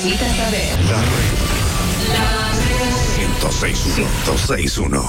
Necesitas saber. La red. 106.1.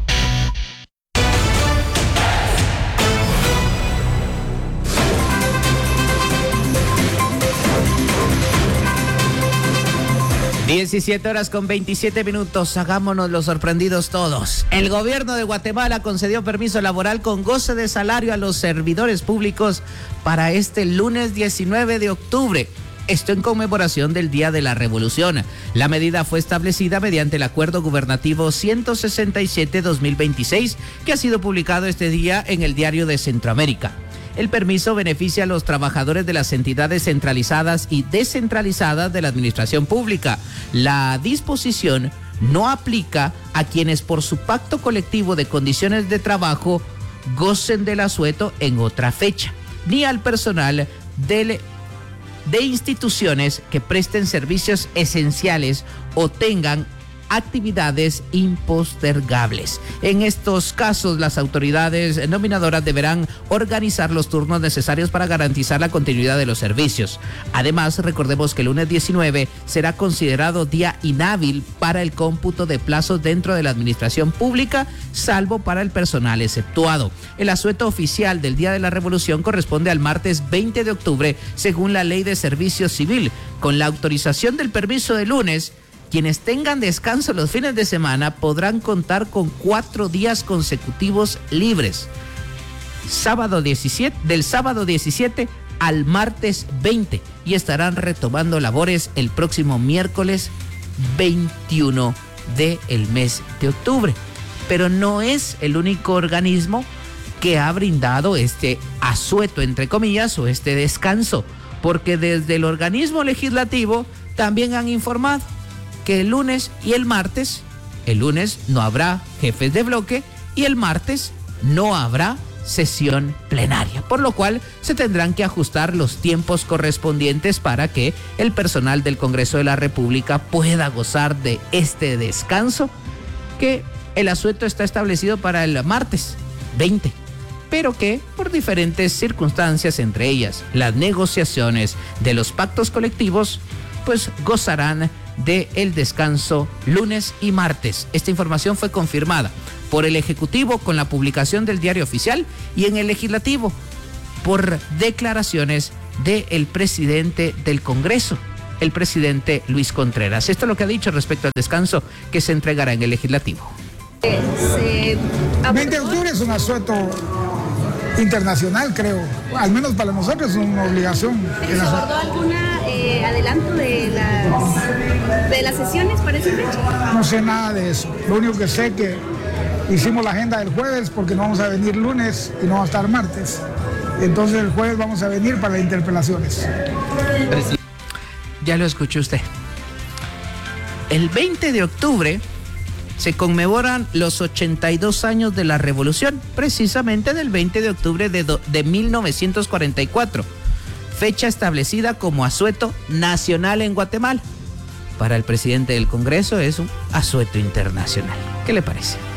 (17:27). Hagámonos los sorprendidos todos. El gobierno de Guatemala concedió permiso laboral con goce de salario a los servidores públicos para este lunes 19 de octubre. Esto en conmemoración del Día de la Revolución. La medida fue establecida mediante el Acuerdo Gubernativo 167-2026, que ha sido publicado este día en el Diario de Centroamérica. El permiso beneficia a los trabajadores de las entidades centralizadas y descentralizadas de la administración pública. La disposición no aplica a quienes por su pacto colectivo de condiciones de trabajo gocen del asueto en otra fecha, ni al personal de instituciones que presten servicios esenciales o tengan actividades impostergables. En estos casos, las autoridades nominadoras deberán organizar los turnos necesarios para garantizar la continuidad de los servicios. Además, recordemos que el lunes 19 será considerado día inhábil para el cómputo de plazos dentro de la administración pública, salvo para el personal exceptuado. El asueto oficial del Día de la Revolución corresponde al martes 20 de octubre, según la Ley de Servicio Civil. Con la autorización del permiso de lunes, quienes tengan descanso los fines de semana podrán contar con 4 días consecutivos libres. Del sábado 17 al martes 20, y estarán retomando labores el próximo miércoles 21 del mes de octubre. Pero no es el único organismo que ha brindado este asueto, entre comillas, o este descanso, porque desde el organismo legislativo también han informado que el lunes y el martes, el lunes no habrá jefes de bloque y el martes no habrá sesión plenaria, por lo cual se tendrán que ajustar los tiempos correspondientes para que el personal del Congreso de la República pueda gozar de este descanso, que el asueto está establecido para el martes 20, pero que por diferentes circunstancias, entre ellas las negociaciones de los pactos colectivos, pues gozarán de el descanso lunes y martes. Esta información fue confirmada por el Ejecutivo con la publicación del Diario Oficial y en el Legislativo por declaraciones del presidente del Congreso, el presidente Luis Contreras. Esto es lo que ha dicho respecto al descanso que se entregará en el Legislativo. 20 de octubre es un asueto internacional, creo. Al menos para nosotros es una obligación. ¿Se abordó algún adelanto de las sesiones para esa fecha? No sé nada de eso. Lo único que sé es que hicimos la agenda del jueves porque no vamos a venir lunes y no vamos a estar martes. Entonces el jueves vamos a venir para las interpelaciones. Ya lo escuchó usted. El 20 de octubre se conmemoran los 82 años de la Revolución, precisamente del 20 de octubre de 1944, fecha establecida como asueto nacional en Guatemala. Para el presidente del Congreso es un asueto internacional. ¿Qué le parece?